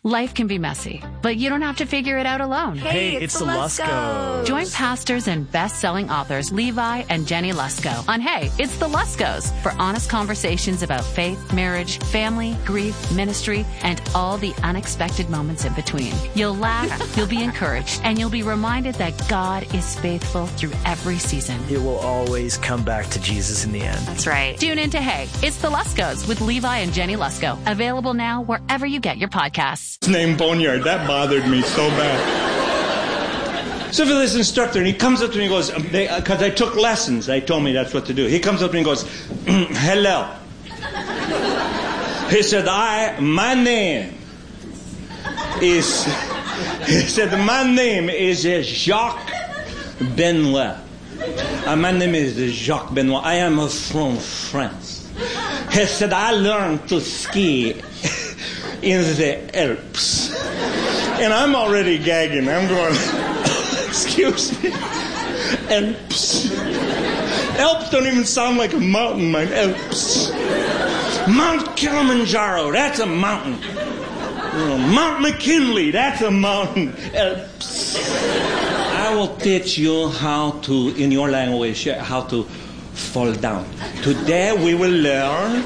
Life can be messy, but you don't have to figure it out alone. Hey, it's the Luskos. Join pastors and best-selling authors Levi and Jenny Lusko on Hey, It's the Luskos for honest conversations about faith, marriage, family, grief, ministry, and all the unexpected moments in between. You'll laugh, you'll be encouraged, and you'll be reminded that God is faithful through every season. It will always come back to Jesus in the end. That's right. Tune in to Hey, It's the Luskos with Levi and Jenny Lusko. Available now wherever you get your podcasts. Name Boneyard. That bothered me so bad. So for this instructor, and he comes up to me and goes, because I took lessons, they told me that's what to do. He comes up to me and goes, hello. He said, my name is Jacques Benoit. My name is Jacques Benoit. I am from France. He said, I learned to ski in the Alps. And I'm already gagging. I'm going, excuse me, Alps. Alps don't even sound like a mountain, man. Alps. Mount Kilimanjaro, that's a mountain. Mount McKinley, that's a mountain. Alps. I will teach you how to, in your language, how to fall down. Today we will learn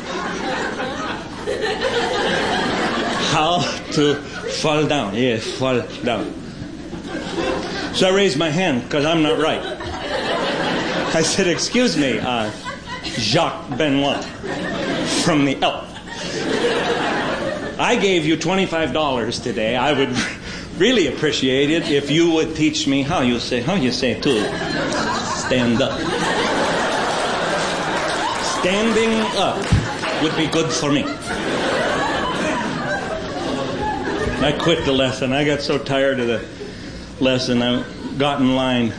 how to fall down. Yes, fall down. So I raised my hand because I'm not right. I said, excuse me, Jacques Benoit from the Alps. I gave you $25 today. I would really appreciate it if you would teach me how you say to stand up. Standing up would be good for me. I quit the lesson. I got so tired of the lesson. I got in line.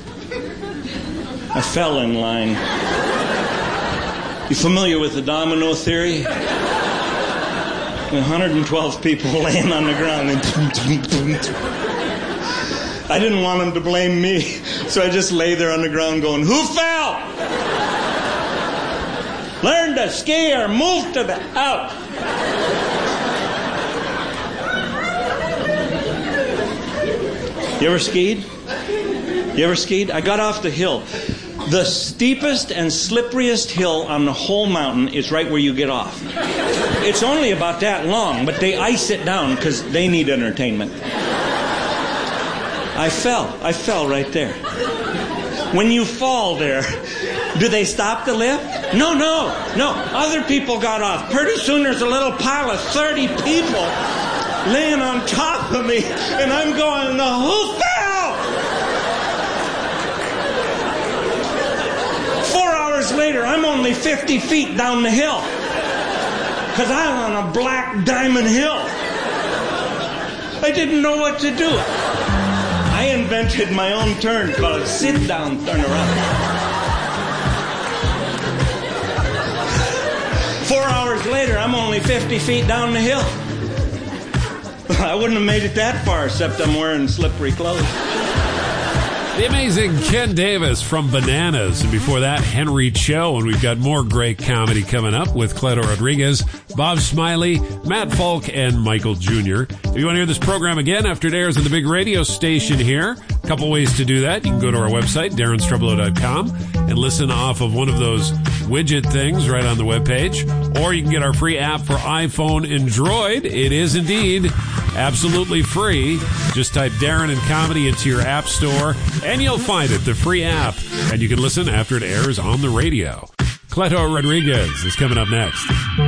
I fell in line. You familiar with the domino theory? 112 people laying on the ground. And I didn't want them to blame me, so I just lay there on the ground going, who fell? Learn to ski or move to the out. You ever skied? I got off the hill. The steepest and slipperiest hill on the whole mountain is right where you get off. It's only about that long, but they ice it down because they need entertainment. I fell right there. When you fall there, do they stop the lift? No. Other people got off. Pretty soon there's a little pile of 30 people laying on top of me, and I'm going, who fell? 4 hours later, I'm only 50 feet down the hill, because I'm on a black diamond hill. I didn't know what to do. I invented my own turn called sit down, turn around. 4 hours later, I'm only 50 feet down the hill. I wouldn't have made it that far, except I'm wearing slippery clothes. The amazing Ken Davis from Bananas. And before that, Henry Cho. And we've got more great comedy coming up with Cleto Rodriguez, Bob Smiley, Matt Falk, and Michael Jr. If you want to hear this program again after it airs on the big radio station here, a couple ways to do that. You can go to our website, darrenstrublow.com, and listen off of one of those widget things right on the webpage. Or you can get our free app for iPhone and Droid. It is indeed absolutely free. Just type Darren and Comedy into your app store, and you'll find it, the free app. And you can listen after it airs on the radio. Cleto Rodriguez is coming up next.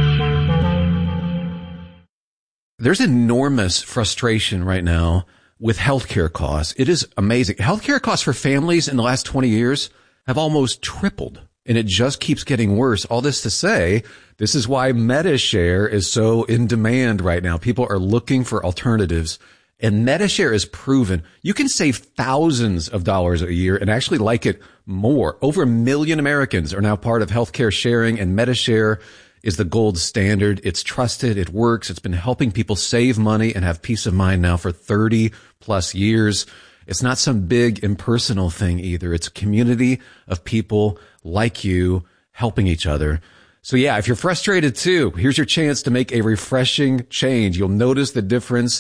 There's enormous frustration right now with healthcare costs. It is amazing. Healthcare costs for families in the last 20 years have almost tripled, and it just keeps getting worse. All this to say, this is why MediShare is so in demand right now. People are looking for alternatives, and MediShare is proven. You can save thousands of dollars a year and actually like it more. Over 1 million Americans are now part of healthcare sharing, and MediShare is the gold standard. It's trusted. It works. It's been helping people save money and have peace of mind now for 30 plus years. It's not some big impersonal thing either. It's a community of people like you helping each other. So yeah, if you're frustrated too, here's your chance to make a refreshing change. You'll notice the difference